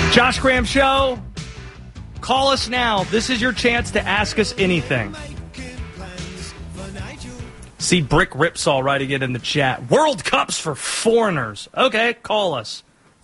Josh Graham Show. Call us now. This is your chance to ask us anything. See Brick Ripsaw writing it in the chat. World Cups for foreigners. Okay, call us.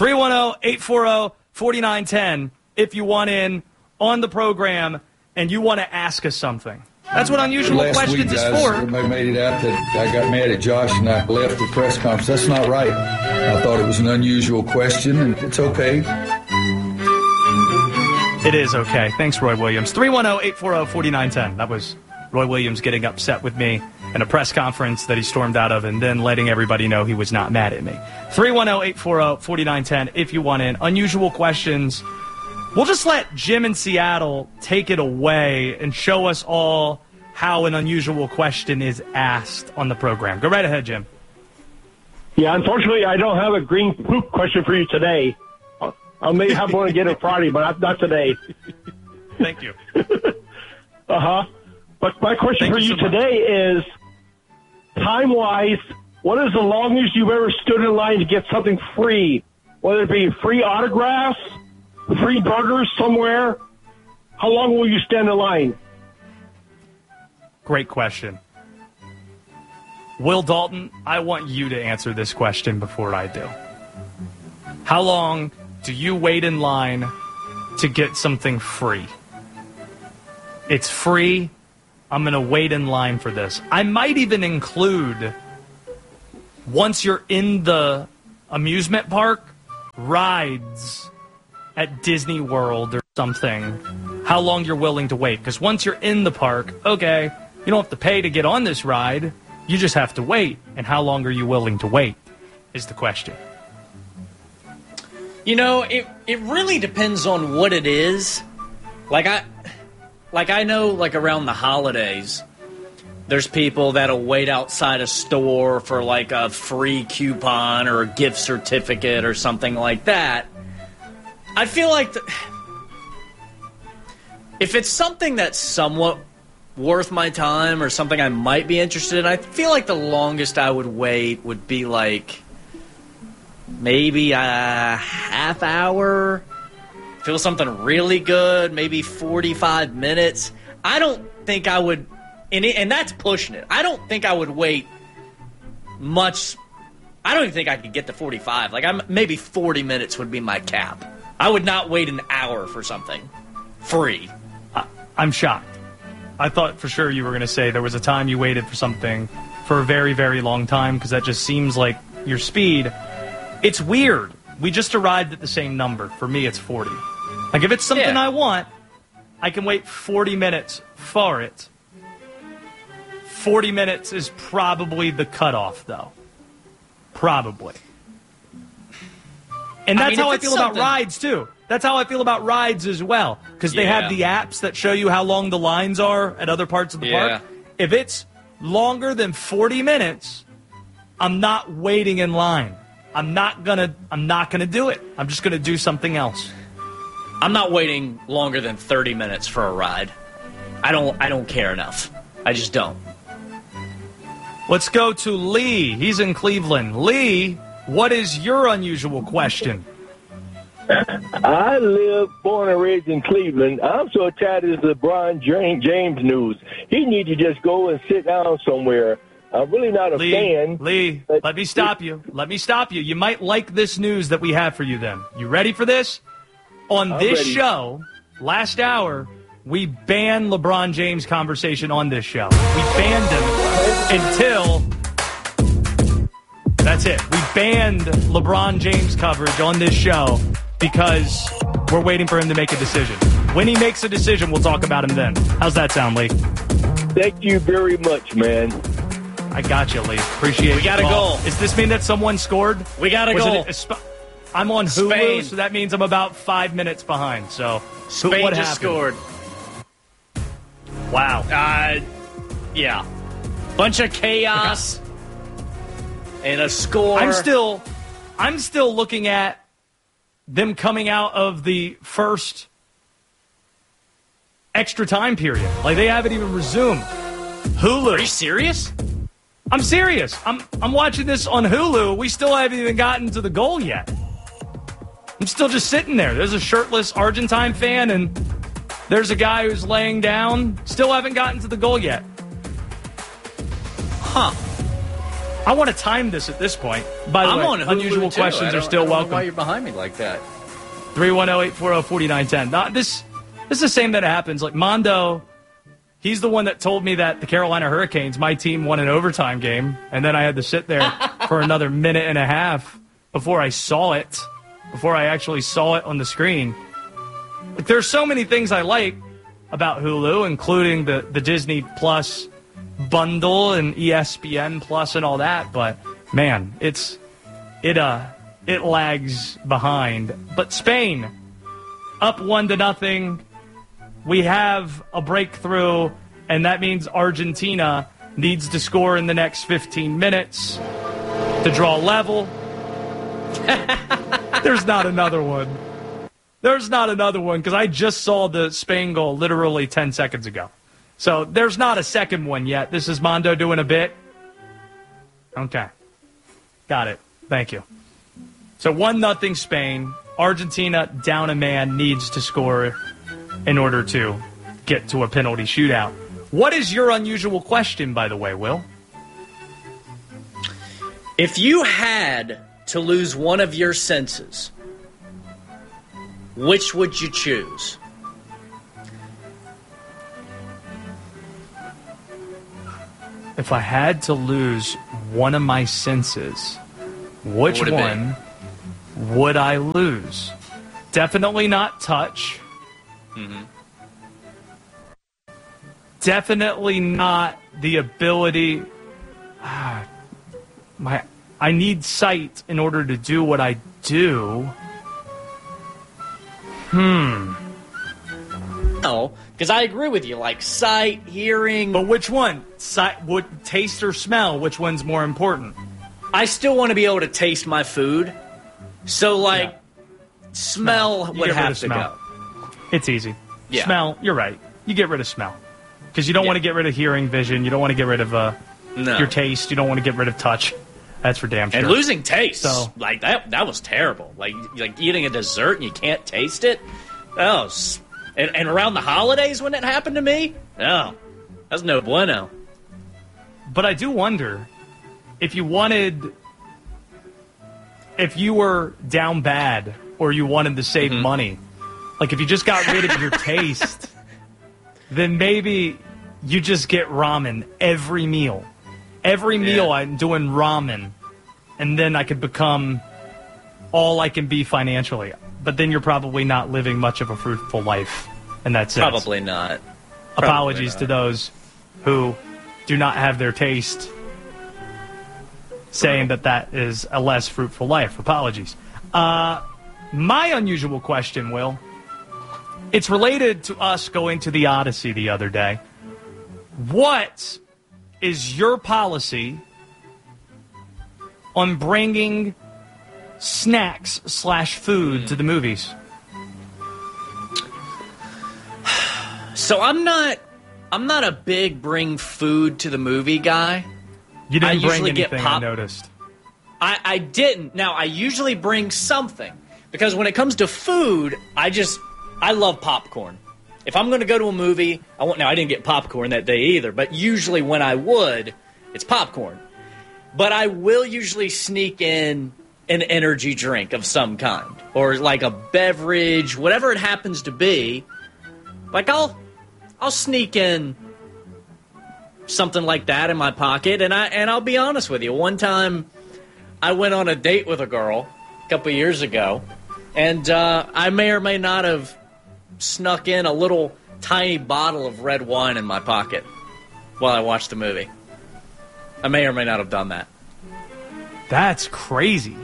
310-840-4910 if you want in on the program and you want to ask us something. That's what Unusual Questions is for. I made it out that I got mad at Josh and I left the press conference. That's not right. I thought it was an unusual question, and it's okay. It is okay. Thanks, Roy Williams. 310-840-4910. That was Roy Williams getting upset with me in a press conference that he stormed out of and then letting everybody know he was not mad at me. 310-840-4910 if you want in. Unusual Questions. We'll just let Jim in Seattle take it away and show us all how an unusual question is asked on the program. Go right ahead, Jim. Yeah, unfortunately, I don't have a green poop question for you today. I may have one again on Friday, but not today. Thank you. Uh-huh. But my question for you today is, time-wise, what is the longest you've ever stood in line to get something free? Whether it be free autographs, free burgers somewhere, how long will you stand in line? Great question. Will Dalton, I want you to answer this question before I do. How long do you wait in line to get something free? It's free. I'm going to wait in line for this. I might even include, once you're in the amusement park, rides at Disney World or something, how long you're willing to wait. Because once you're in the park, okay, you don't have to pay to get on this ride. You just have to wait. And how long are you willing to wait is the question. You know, it really depends on what it is. Like I know, like around the holidays, there's people that'll wait outside a store for like a free coupon or a gift certificate or something like that. I feel like if it's something that's somewhat worth my time or something I might be interested in, I feel like the longest I would wait would be like maybe a half hour. Feel something really good, maybe 45 minutes. I don't think I would, and that's pushing it. I don't think I would wait much. I don't even think I could get to 45. Like, maybe 40 minutes would be my cap. I would not wait an hour for something free. I'm shocked. I thought for sure you were going to say there was a time you waited for something for a very, very long time, because that just seems like your speed. It's weird. We just arrived at the same number. For me, it's 40. Like, if it's something I want, I can wait 40 minutes for it. 40 minutes is probably the cutoff, though. Probably. And that's how I feel about rides, too. That's how I feel about rides as well. Because they have the apps that show you how long the lines are at other parts of the park. If it's longer than 40 minutes, I'm not waiting in line. I'm not gonna do it. I'm just gonna do something else. I'm not waiting longer than 30 minutes for a ride. I don't care enough. I just don't. Let's go to Lee. He's in Cleveland. Lee, what is your unusual question? I live, born and raised in Cleveland. I'm so tired of this LeBron James news. He needs to just go and sit down somewhere. I'm really not a fan. Lee, let me stop you. Let me stop you. You might like this news that we have for you then. You ready for this? On this show, last hour, we banned LeBron James conversation on this show. We banned him until... That's it. We banned LeBron James coverage on this show because we're waiting for him to make a decision. When he makes a decision, we'll talk about him then. How's that sound, Lee? Thank you very much, man. I got you, Lee. Appreciate it. We got a goal. Does this mean that someone scored? We got a goal. I'm on Hulu, Spain. so that means I'm about 5 minutes behind. So Spain what just happened? scored. Wow. Yeah. Bunch of chaos and a score. I'm still looking at them coming out of the first extra time period. Like, they haven't even resumed. Hulu. Are you serious? I'm serious. I'm watching this on Hulu. We still haven't even gotten to the goal yet. I'm still just sitting there. There's a shirtless Argentine fan, and there's a guy who's laying down. Still haven't gotten to the goal yet. Huh. I want to time this at this point. By the I'm way, on Hulu unusual too. questions are still I don't know welcome. why you're behind me like that? 310-840-4910. This is the same that happens. Like Mondo, he's the one that told me that the Carolina Hurricanes, my team, won an overtime game, and then I had to sit there for another minute and a half before I saw it, before I actually saw it on the screen. Like, there's so many things I like about Hulu, including the Disney Plus bundle and ESPN Plus and all that, but man, it lags behind. But Spain up 1-0. We have a breakthrough, and that means Argentina needs to score in the next 15 minutes to draw level. There's not another one. There's not another one because I just saw the Spain goal literally 10 seconds ago. So there's not a second one yet. This is Mondo doing a bit. Okay. Got it. Thank you. So 1-0 Spain. Argentina down a man, needs to score in order to get to a penalty shootout. What is your unusual question, by the way, Will? If you had to lose one of your senses, which would you choose? If I had to lose one of my senses, which one would I lose? Definitely not touch. Mm-hmm. Definitely not the ability. I need sight in order to do what I do. No, because I agree with you. Like sight, hearing. But which one? Sight, taste or smell? Which one's more important? I still want to be able to taste my food. So, like, smell would have to go. It's easy. Yeah. Smell, you're right. You get rid of smell. Because you don't want to get rid of hearing, vision. You don't want to get rid of your taste. You don't want to get rid of touch. That's for damn sure. And losing taste. So, like, that was terrible. Like eating a dessert and you can't taste it. Oh, and around the holidays when it happened to me? No. That's no bueno. But I do wonder if you were down bad or you wanted to save money, like if you just got rid of your taste, then maybe you just get ramen every meal. Every meal I'm doing ramen, and then I could become all I can be financially. But then you're probably not living much of a fruitful life in that sense. Probably not. Apologies to those who do not have their taste, saying that is a less fruitful life. Apologies. My unusual question, Will, it's related to us going to the Odyssey the other day. What is your policy on bringing snacks/food to the movies? So I'm not a big bring food to the movie guy. You didn't bring usually anything, get I noticed. I didn't. Now, I usually bring something. Because when it comes to food, I love popcorn. If I'm going to go to a movie, I didn't get popcorn that day either, but usually when I would, it's popcorn. But I will usually sneak in an energy drink of some kind. Or like a beverage, whatever it happens to be. Like I'll sneak in something like that in my pocket, and I'll be honest with you. One time, I went on a date with a girl a couple years ago, and I may or may not have snuck in a little tiny bottle of red wine in my pocket while I watched the movie. I may or may not have done that. That's crazy.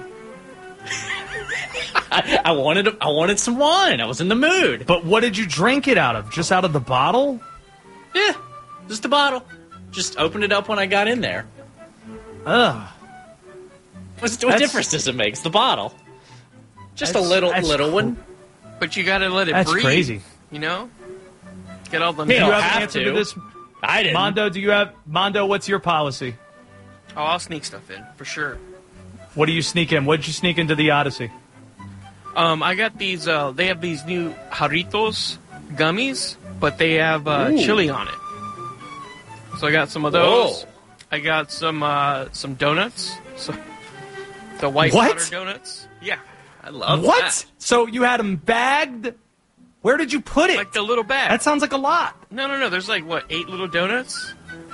I wanted some wine. I was in the mood. But what did you drink it out of? Just out of the bottle? Yeah, just the bottle. Just opened it up when I got in there. Ugh. What difference does it make? It's the bottle. Just a little one. But you gotta let it That's breathe. Crazy. You know? Get all the... Do you have an have answer to. to this? I didn't. Mondo, what's your policy? Oh, I'll sneak stuff in, for sure. What do you sneak in? What did you sneak into the Odyssey? I got these. They have these new Jarritos gummies, but they have chili on it. So I got some of those. Whoa. I got some donuts. So the white What? butter donuts. Yeah, I love What? that. So you had them bagged? Where did you put it? like the little bag. That sounds like a lot. No. There's like 8 little donuts.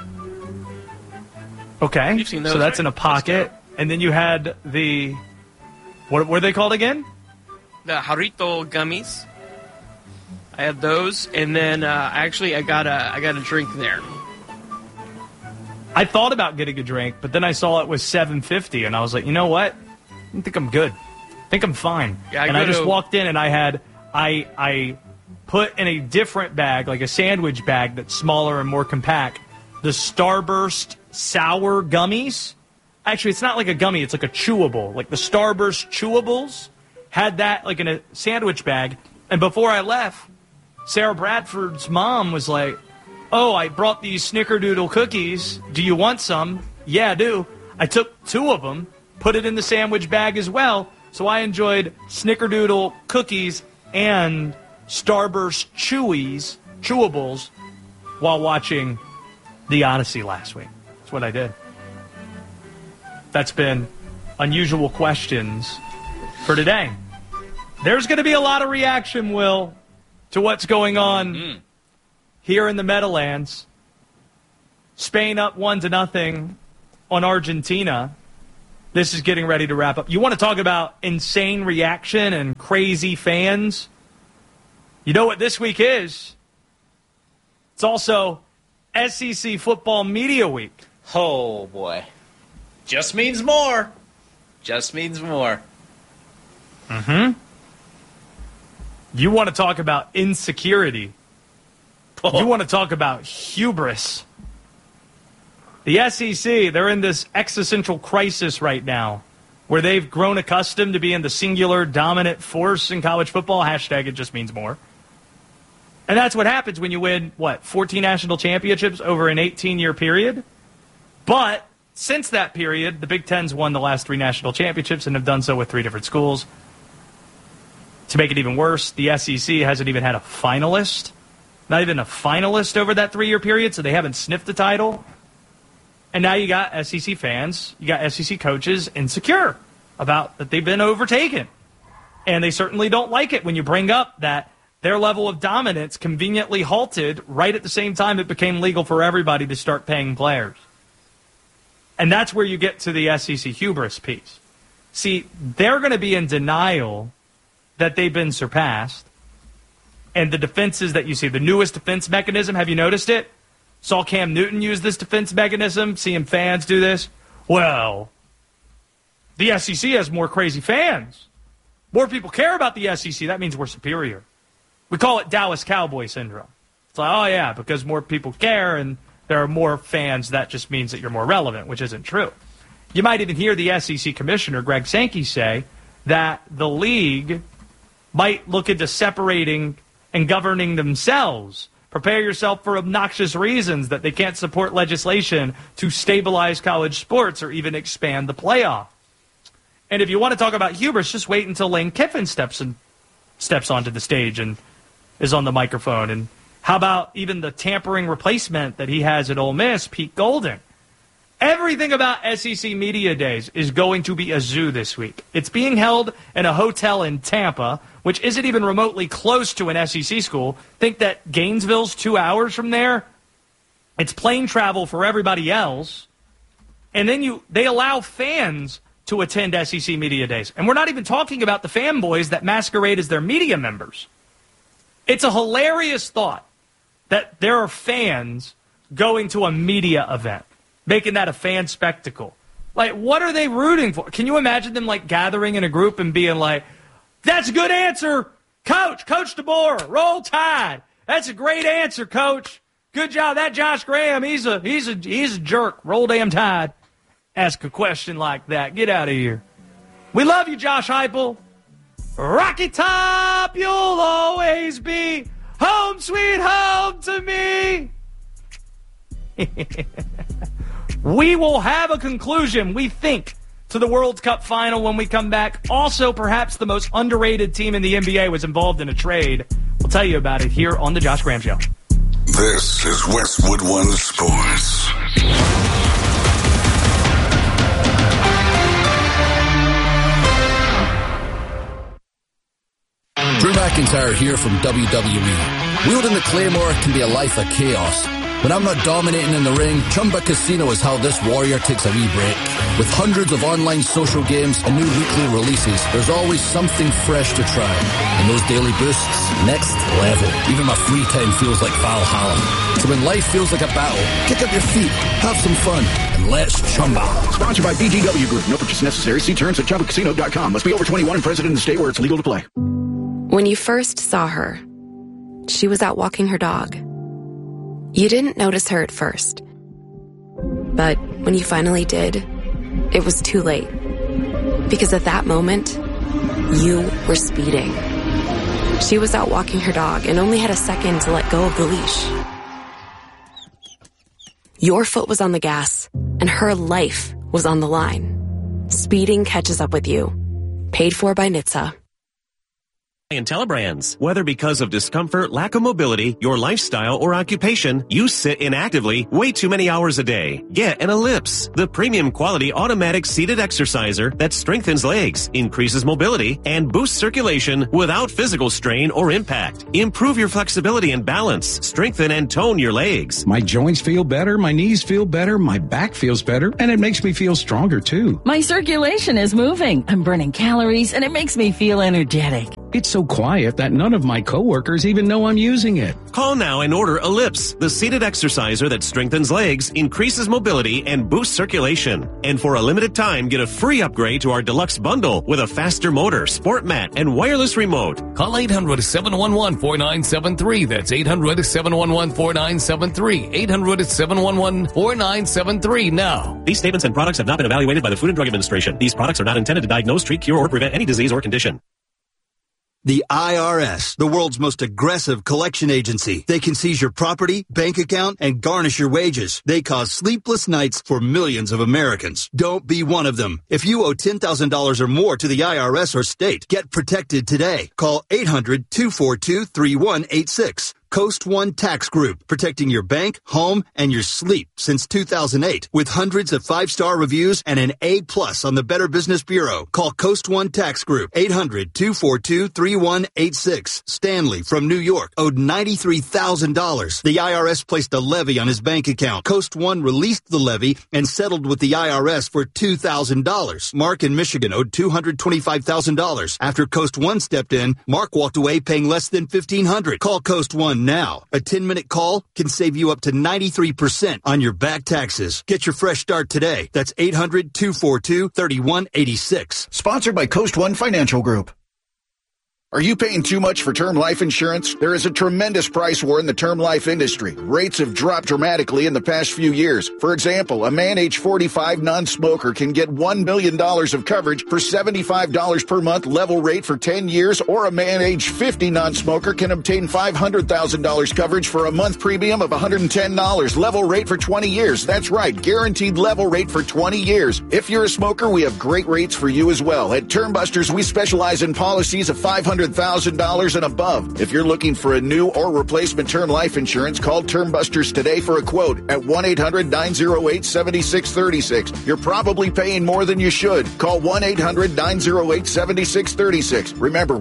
Okay. You've seen those, so that's right? in a pocket. And then you had the... What were they called again? The Jarrito gummies. I had those, and then I got a drink there. I thought about getting a drink, but then I saw it was $7.50, and I was like, you know what? I think I'm good. I think I'm fine. Yeah, and I just walked in, and I put in a different bag, like a sandwich bag that's smaller and more compact, the Starburst sour gummies. Actually, it's not like a gummy. It's like a chewable. Like the Starburst chewables had that like in a sandwich bag. And before I left, Sarah Bradford's mom was like, oh, I brought these Snickerdoodle cookies. Do you want some? Yeah, I do. I took 2 of them, put it in the sandwich bag as well. So I enjoyed Snickerdoodle cookies and Starburst chewables while watching The Odyssey last week. That's what I did. That's been unusual questions for today. There's going to be a lot of reaction, Will, to what's going on here in the Meadowlands. Spain up 1-0 on Argentina. This is getting ready to wrap up. You want to talk about insane reaction and crazy fans? You know what this week is? It's also SEC Football Media Week. Oh, boy. Just means more. Just means more. You want to talk about insecurity. Oh. You want to talk about hubris. The SEC, they're in this existential crisis right now where they've grown accustomed to being the singular dominant force in college football. Hashtag it just means more. And that's what happens when you win, 14 national championships over an 18-year period? But since that period, the Big Ten's won the last 3 national championships and have done so with 3 different schools. To make it even worse, the SEC hasn't even had a finalist. Not even a finalist over that 3-year period, so they haven't sniffed the title. And now you got SEC fans, you got SEC coaches insecure about that they've been overtaken. And they certainly don't like it when you bring up that their level of dominance conveniently halted right at the same time it became legal for everybody to start paying players. And that's where you get to the SEC hubris piece. See, they're going to be in denial that they've been surpassed. And the defenses that you see, the newest defense mechanism, have you noticed it? Saw Cam Newton use this defense mechanism, seeing fans do this. Well, the SEC has more crazy fans. More people care about the SEC. That means we're superior. We call it Dallas Cowboy syndrome. It's like, oh, yeah, because more people care and there are more fans, that just means that you're more relevant, which isn't true. You might even hear the SEC commissioner, Greg Sankey, say that the league might look into separating and governing themselves. Prepare yourself for obnoxious reasons that they can't support legislation to stabilize college sports or even expand the playoff. And if you want to talk about hubris, just wait until Lane Kiffin steps onto the stage and is on the microphone. And how about even the tampering replacement that he has at Ole Miss, Pete Golding? Everything about SEC Media Days is going to be a zoo this week. It's being held in a hotel in Tampa, which isn't even remotely close to an SEC school. Think that Gainesville's 2 hours from there. It's plane travel for everybody else. And then they allow fans to attend SEC Media Days. And we're not even talking about the fanboys that masquerade as their media members. It's a hilarious thought that there are fans going to a media event, making that a fan spectacle. Like, what are they rooting for? Can you imagine them, like, gathering in a group and being like, that's a good answer, Coach DeBoer, roll Tide. That's a great answer, Coach. Good job. That Josh Graham, he's a jerk. Roll damn Tide. Ask a question like that. Get out of here. We love you, Josh Heupel. Rocky Top, you'll always be home sweet home to me. We will have a conclusion, we think, to the World Cup final when we come back. Also, perhaps the most underrated team in the NBA was involved in a trade. We'll tell you about it here on The Josh Graham Show. This is Westwood One Sports. Drew McIntyre here from WWE. Wielding the Claymore can be a life of chaos. When I'm not dominating in the ring, Chumba Casino is how this warrior takes a wee break. With hundreds of online social games and new weekly releases, there's always something fresh to try. And those daily boosts, next level. Even my free time feels like Valhalla. So when life feels like a battle, kick up your feet, have some fun, and let's chumba. Sponsored by BGW Group. No purchase necessary. See terms at ChumbaCasino.com. Must be over 21 and present in the state where it's legal to play. When you first saw her, she was out walking her dog. You didn't notice her at first. But when you finally did, it was too late. Because at that moment, you were speeding. She was out walking her dog and only had a second to let go of the leash. Your foot was on the gas, and her life was on the line. Speeding catches up with you. Paid for by NHTSA. Telebrands. Whether because of discomfort, lack of mobility, your lifestyle, or occupation, you sit inactively way too many hours a day. Get an Ellipse, the premium quality automatic seated exerciser that strengthens legs, increases mobility, and boosts circulation without physical strain or impact. Improve your flexibility and balance, strengthen and tone your legs. My joints feel better, my knees feel better, my back feels better, and it makes me feel stronger too. My circulation is moving. I'm burning calories, and it makes me feel energetic. It's so quiet that none of my coworkers even know I'm using it. Call now and order Ellipse, the seated exerciser that strengthens legs, increases mobility, and boosts circulation. And for a limited time, get a free upgrade to our deluxe bundle with a faster motor, sport mat, and wireless remote. Call 800-711-4973. That's 800-711-4973. 800-711-4973 now. These statements and products have not been evaluated by the Food and Drug Administration. These products are not intended to diagnose, treat, cure, or prevent any disease or condition. The IRS, the world's most aggressive collection agency. They can seize your property, bank account, and garnish your wages. They cause sleepless nights for millions of Americans. Don't be one of them. If you owe $10,000 or more to the IRS or state, get protected today. Call 800-242-3186. Coast One Tax Group, protecting your bank, home, and your sleep since 2008. With hundreds of 5-star reviews and an A+ on the Better Business Bureau. Call Coast One Tax Group, 800-242-3186. Stanley from New York owed $93,000. The IRS placed a levy on his bank account. Coast One released the levy and settled with the IRS for $2,000. Mark in Michigan owed $225,000. After Coast One stepped in, Mark walked away paying less than $1,500. Call Coast One now. A 10-minute call can save you up to 93% on your back taxes. Get your fresh start today. That's 800-242-3186. Sponsored by Coast One Financial Group. Are you paying too much for term life insurance? There is a tremendous price war in the term life industry. Rates have dropped dramatically in the past few years. For example, a man age 45 non-smoker can get $1 million of coverage for $75 per month level rate for 10 years, or a man age 50 non-smoker can obtain $500,000 coverage for a month premium of $110 level rate for 20 years. That's right, guaranteed level rate for 20 years. If you're a smoker, we have great rates for you as well. At Term Busters, we specialize in policies of $500,000 and above. If you're looking for a new or replacement term life insurance, call Term Busters today for a quote at 1-800-908-7636. You're probably paying more than you should. Call 1-800-908-7636. Remember,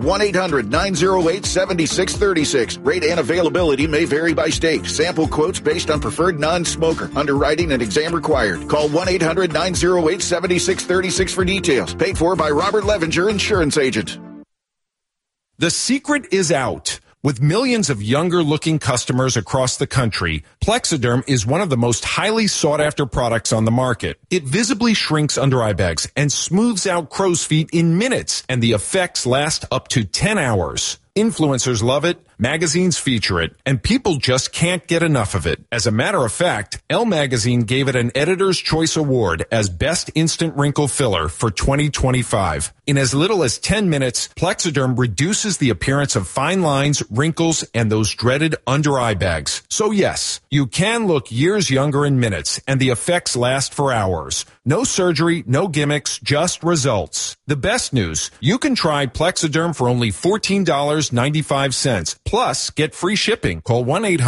1-800-908-7636. Rate and availability may vary by state. Sample quotes based on preferred non-smoker. Underwriting and exam required. Call 1-800-908-7636 for details. Paid for by Robert Levenger, Insurance Agent. The secret is out. With millions of younger-looking customers across the country, Plexiderm is one of the most highly sought-after products on the market. It visibly shrinks under eye bags and smooths out crow's feet in minutes, and the effects last up to 10 hours. Influencers love it, Magazines feature it, and people just can't get enough of it. As a matter of fact, Elle Magazine gave it an Editor's Choice Award as Best Instant Wrinkle Filler for 2025. In as little as 10 minutes, Plexiderm reduces the appearance of fine lines, wrinkles, and those dreaded under-eye bags. So yes, you can look years younger in minutes, and the effects last for hours. No surgery, no gimmicks, just results. The best news, you can try Plexiderm for only $14.95. Plus, get free shipping. Call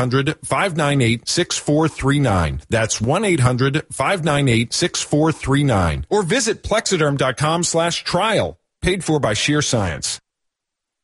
1-800-598-6439. That's 1-800-598-6439. Or visit Plexiderm.com/trial. Paid for by Sheer Science.